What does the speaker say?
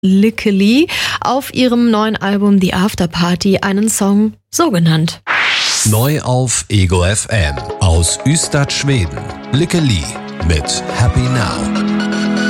Lykke Li auf ihrem neuen Album The After Party einen Song so genannt. Neu auf Ego FM aus Ystad, Schweden. Lykke Li mit Happy Now.